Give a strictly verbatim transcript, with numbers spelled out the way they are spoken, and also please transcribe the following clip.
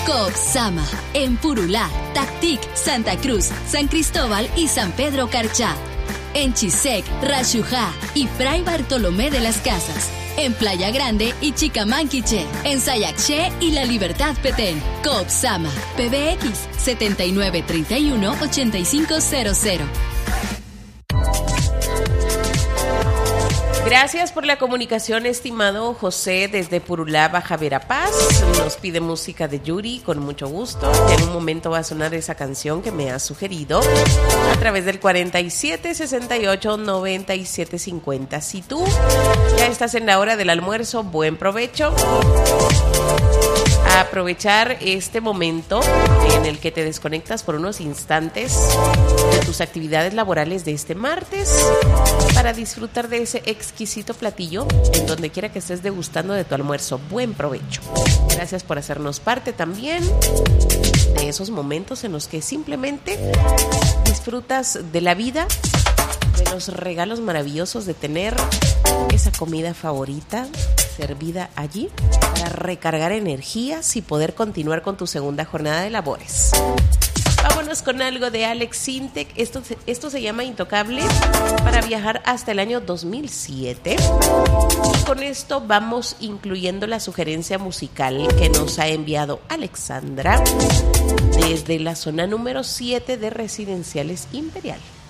Coop Sama, en Purulá, Tactic, Santa Cruz, San Cristóbal y San Pedro Carchá. En Chisec, Rayujá y Fray Bartolomé de las Casas. En Playa Grande y Chicamanquiche. En Sayaché y La Libertad Petén. Coop Sama, P B X setenta y nueve treinta y uno ochenta y cinco cero cero. Gracias por la comunicación, estimado José, desde Purulá, Baja Verapaz. Nos pide música de Yuri, con mucho gusto. En un momento va a sonar esa canción que me has sugerido a través del cuarenta y siete, sesenta y ocho, noventa y siete, cincuenta. Si tú ya estás en la hora del almuerzo, buen provecho. A aprovechar este momento en el que te desconectas por unos instantes de tus actividades laborales de este martes para disfrutar de ese exquisito platillo en donde quiera que estés degustando de tu almuerzo. Buen provecho. Gracias por hacernos parte también de esos momentos en los que simplemente disfrutas de la vida, de los regalos maravillosos de tener esa comida favorita servida allí para recargar energías y poder continuar con tu segunda jornada de labores. Vámonos con algo de Alex Sintek. Esto, esto se llama Intocable, para viajar hasta el año dos mil siete. Y con esto vamos incluyendo la sugerencia musical que nos ha enviado Alexandra desde la zona número siete de Residenciales Imperial.